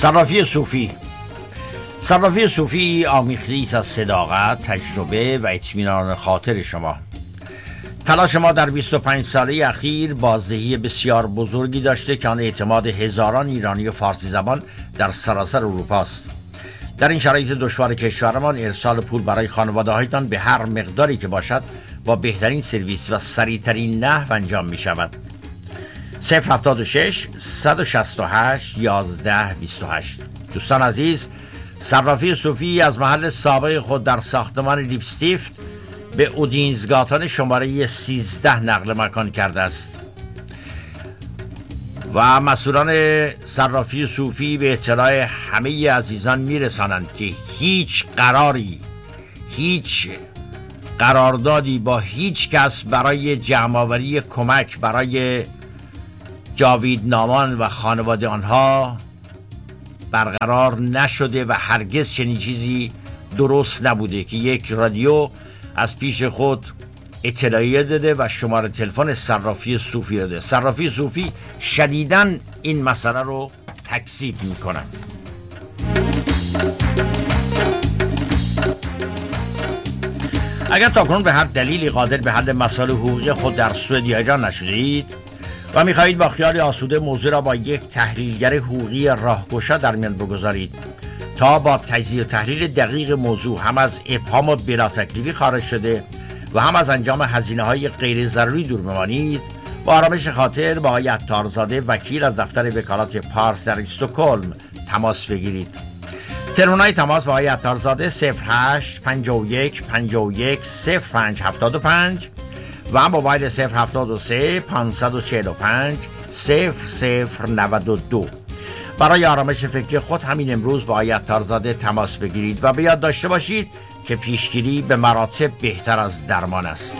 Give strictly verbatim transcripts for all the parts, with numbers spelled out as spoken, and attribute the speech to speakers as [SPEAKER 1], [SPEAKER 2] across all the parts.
[SPEAKER 1] صرافی صوفی. صرافی صوفی آمیخته‌ای است از صداقت، تجربه و اطمینان خاطر شما. تلاش ما در بیست و پنج ساله اخیر بازدهی بسیار بزرگی داشته که آن اعتماد هزاران ایرانی و فارسی زبان در سراسر اروپا است. در این شرایط دشوار کشورمان ارسال پول برای خانواده‌هایتان به هر مقداری که باشد با بهترین سرویس و سریعترین نحو انجام می شود. صفر هفتاد و شش صد و شصت و هشت یازده بیست و هشت. دوستان عزیز، صرافی صوفی از محل سابق خود در ساختمان لیپستیفت به اودینزگاتان شماره سیزده نقل مکان کرده است و مسئولان صرافی صوفی به اطلاع همه عزیزان میرسانند که هیچ قراری، هیچ قراردادی با هیچ کس برای جمع‌آوری کمک برای جاوید نامان و خانواده آنها برقرار نشده و هرگز چنین چیزی درست نبوده که یک رادیو از پیش خود اطلاعیه داده و شماره تلفن صرافی صوفی داده. صرافی صوفی شدیداً این مسئله رو تکذیب میکنن. اگر تاکنون به هر دلیلی قادر به حل مسائل حقوقی خود در سوئد یا ایران نشدید و میخواهید با خیال آسوده موضوع را با یک تحلیلگر حقوقی راهگشا در میان بگذارید تا با تجزیه و تحلیل دقیق موضوع هم از ابهام و بلا تکلیفی خارج شده و هم از انجام هزینه‌های غیر ضروری دور بمانید، با آرامش خاطر با آقای عطارزاده وکیل از دفتر وکالت پارس در استکهلم تماس بگیرید. تلفن‌های تماس با آقای عطارزاده صفر هشت پنجاه و یک پنجاه و یک صفر پنج هفتاد و پنج و موبایل صفر هفتاد و سه پانصد و چهل و پنج صفر صفر نود و دو. برای آرامش فکری خود همین امروز با آقای عطارزاده تماس بگیرید و به یاد داشته باشید که پیشگیری به مراتب بهتر از درمان است.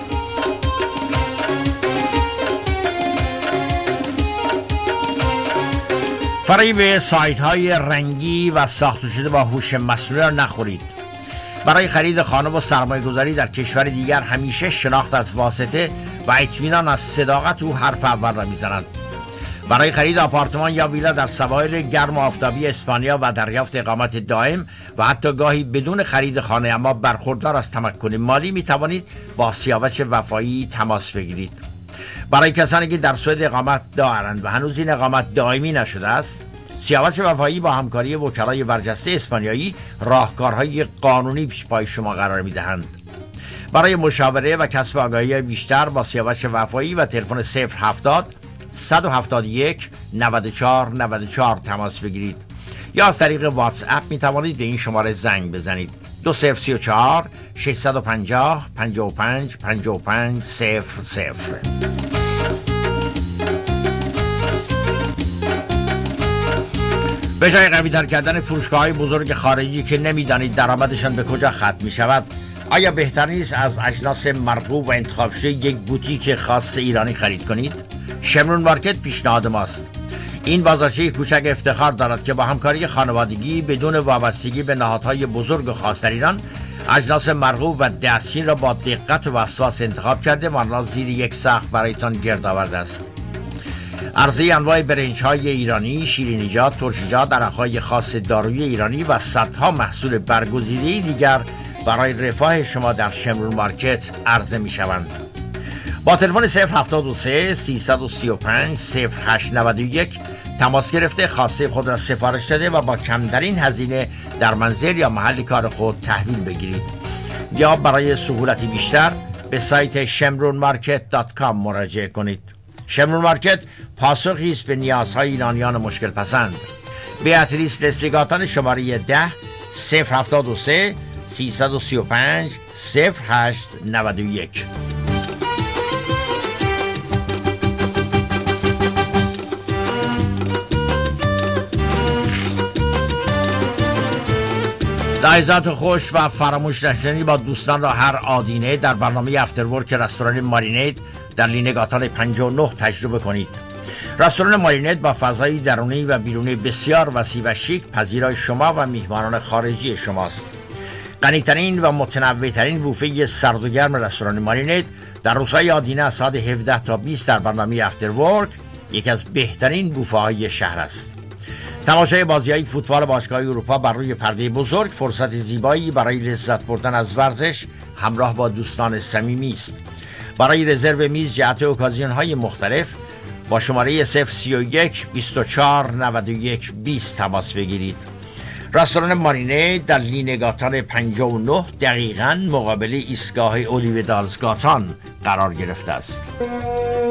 [SPEAKER 1] فریب سایت های رنگی و ساخته شده با هوش مصنوعی را نخورید. برای خرید خانه و سرمایه گذاری در کشور دیگر همیشه شناخت از واسطه و اطمینان از صداقت او حرف اول را میزنند. برای خرید آپارتمان یا ویلا در سواحل گرم و آفتابی اسپانیا و دریافت اقامت دائم و حتی گاهی بدون خرید خانه اما برخوردار از تمکن مالی می توانید با سیاوش وفایی تماس بگیرید. برای کسانی که در سوئد اقامت دارند و هنوز این اقامت دائمی نشده است، سیاوش وفایی با همکاری وکلای برجسته اسپانیایی راهکارهای قانونی پیش پای شما قرار می دهند. برای مشاوره و کسب آگاهی بیشتر با سیاوش وفایی و تلفن صفر هفتاد صد و هفتاد و یک نود و چهار نود و چهار تماس بگیرید یا از طریق واتس اپ می توانید به این شماره زنگ بزنید. دو صفر سی و چهار ششصد و پنجاه پنجاه و پنج پنجاه و پنج صفر صفر. به جای قوی تر کردن فروشگاه‌های بزرگ خارجی که نمیدانید درآمدشان به کجا ختم می شود، آیا بهتر نیست از اجناس مرغوب و انتخاب شده یک بوتیک خاص ایرانی خرید کنید؟ شمرون مارکت پیشنهاد ماست. این بازارچه کوچک افتخار دارد که با همکاری خانوادگی بدون وابستگی به نهادهای بزرگ و خاص در ایران اجناس مرغوب و دستچین را با دقت و وسواس انتخاب کرده و آن را زیر یک سقف برایتان گرد آورده است. عرضه انواع برنج‌های ایرانی، شیرینیجات، ترشیجات، عرق‌های خاص دارویی ایرانی و صدها محصول برگزیده دیگر برای رفاه شما در شمرون مارکت عرضه می‌شوند. با تلفن صفر هفتاد و سه سیصد و سی و پنج صفر هشت نود و یک تماس گرفته خواسته خود را سفارش داده و با کمترین هزینه در منزل یا محل کار خود تحویل بگیرید یا برای سهولت بیشتر به سایت شمرون مارکت دات کام مراجعه کنید. شمرون مارکت پاسخی است به نیازهای ایرانیان مشکل پسند. بیاتریس لسلیگاتان شماره ده صفر هفتاد و سه سیصد و سی و پنج صفر هشت نود و یک. لحظات خوش و فراموش نشدنی با دوستان را هر آدینه در برنامه افتر ورک رستوران مارینیت در لینگاتان پنجاه و نه تجربه کنید. رستوران مارینیت با فضایی درونی و بیرونی بسیار وسیع و شیک پذیرای شما و میهمانان خارجی شماست. غنی‌ترین و متنوع‌ترین بوفه سرد و گرم رستوران مارینیت در روزهای آدینه از ساعت هفده تا بیست در برنامه افتر ورک یکی از بهترین بوفه‌های شهر است. تماشای بازی‌های فوتبال باشگاه اروپا بر روی پرده بزرگ فرصت زیبایی برای لذت بردن از ورزش همراه با دوستان صمیمی است. برای رزرو میز جهت اوکازیون‌های مختلف با شماره صفر سی و یک بیست و چهار نود و یک بیست تماس بگیرید. رستوران مارینه در لینگاتان پنجاه و نه دقیقاً مقابل ایستگاه اولیو دالزگاتان قرار گرفته است.